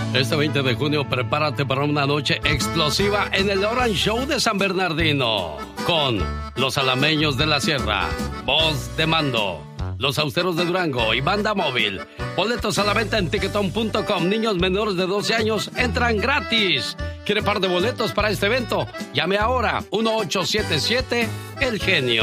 Este 20 de junio, prepárate para una noche explosiva en el Orange Show de San Bernardino. Con los Alameños de la Sierra, Voz de Mando, los Austeros de Durango y Banda Móvil. Boletos a la venta en Tiquetón.com. Niños menores de 12 años entran gratis. ¿Quiere par de boletos para este evento? Llame ahora, 1877 El Genio.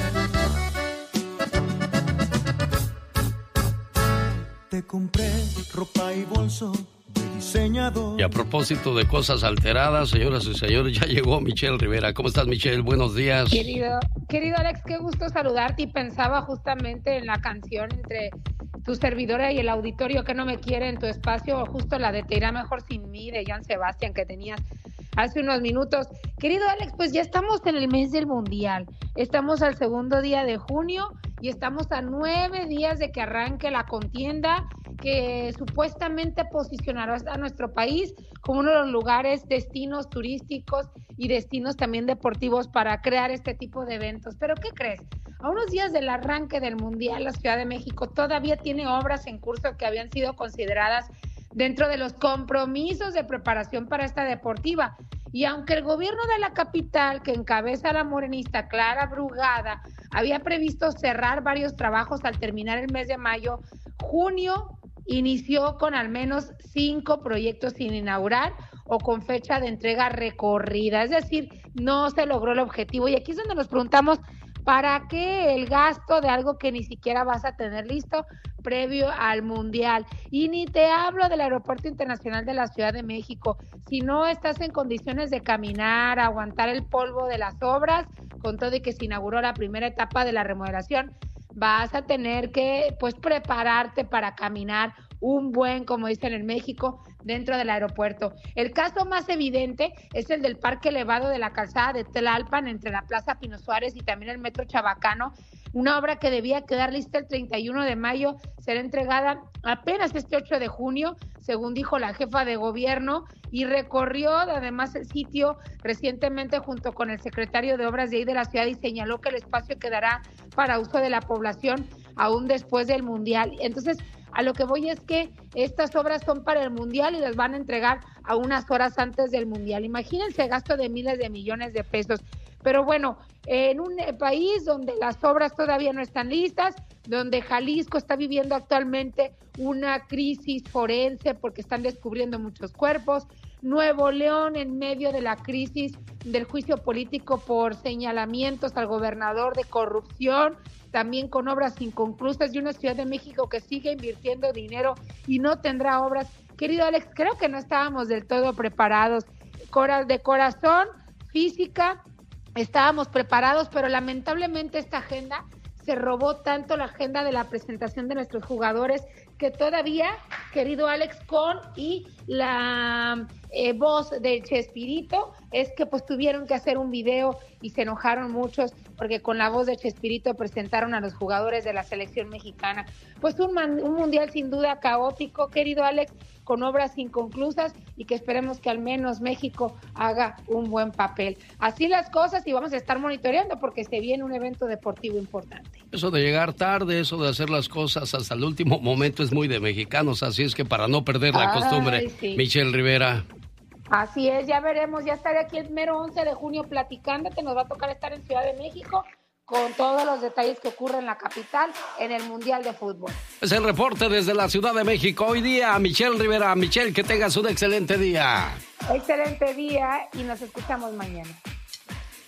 Te compré ropa y bolso de diseñador. Y a propósito de cosas alteradas, señoras y señores, ya llegó Michelle Rivera. ¿Cómo estás, Michelle? Buenos días. Querido Alex, qué gusto saludarte, y pensaba justamente en la canción entre tu servidora y el auditorio que no me quiere en tu espacio, justo la de Te irá mejor sin mí, de Joan Sebastián, que tenías hace unos minutos. Querido Alex, pues ya estamos en el mes del Mundial, estamos al segundo día de junio y estamos a 9 días de que arranque la contienda que supuestamente posicionará a nuestro país como uno de los lugares, destinos turísticos y destinos también deportivos para crear este tipo de eventos. ¿Pero qué crees? A unos días del arranque del Mundial, la Ciudad de México todavía tiene obras en curso que habían sido consideradas dentro de los compromisos de preparación para esta deportiva. Y aunque el gobierno de la capital, que encabeza la morenista Clara Brugada, había previsto cerrar varios trabajos al terminar el mes de mayo, junio inició con al menos 5 proyectos sin inaugurar o con fecha de entrega recorrida. Es decir, no se logró el objetivo. Y aquí es donde nos preguntamos, ¿para qué el gasto de algo que ni siquiera vas a tener listo previo al Mundial? Y ni te hablo del Aeropuerto Internacional de la Ciudad de México. Si no estás en condiciones de caminar, aguantar el polvo de las obras, con todo y que se inauguró la primera etapa de la remodelación, vas a tener que prepararte para caminar un buen, como dicen en México, dentro del aeropuerto. El caso más evidente es el del parque elevado de la calzada de Tlalpan entre la Plaza Pino Suárez y también el Metro Chabacano, una obra que debía quedar lista el 31 de mayo, será entregada apenas este 8 de junio, según dijo la jefa de gobierno, y recorrió además el sitio recientemente junto con el secretario de Obras de ahí de la ciudad y señaló que el espacio quedará para uso de la población aún después del Mundial. Entonces, a lo que voy es que estas obras son para el Mundial y las van a entregar a unas horas antes del Mundial. Imagínense el gasto de miles de millones de pesos. Pero bueno, en un país donde las obras todavía no están listas, donde Jalisco está viviendo actualmente una crisis forense porque están descubriendo muchos cuerpos, Nuevo León en medio de la crisis del juicio político por señalamientos al gobernador de corrupción, también con obras inconclusas, y una Ciudad de México que sigue invirtiendo dinero y no tendrá obras. Querido Alex, creo que no estábamos del todo preparados. De corazón, física, estábamos preparados, pero lamentablemente esta agenda se robó tanto la agenda de la presentación de nuestros jugadores que todavía, querido Alex, con y la voz de Chespirito, es que tuvieron que hacer un video y se enojaron muchos porque con la voz de Chespirito presentaron a los jugadores de la selección mexicana. Un mundial sin duda caótico, querido Alex, con obras inconclusas y que esperemos que al menos México haga un buen papel. Así las cosas, y vamos a estar monitoreando porque se viene un evento deportivo importante. Eso de llegar tarde, eso de hacer las cosas hasta el último momento es muy de mexicanos, así es que para no perder la costumbre, sí. Michelle Rivera. Así es, ya veremos, ya estaré aquí el mero 11 de junio platicándote, nos va a tocar estar en Ciudad de México con todos los detalles que ocurren en la capital en el Mundial de Fútbol. Es el reporte desde la Ciudad de México hoy día, Michelle Rivera. Michelle, que tengas un excelente día. Excelente día y nos escuchamos mañana.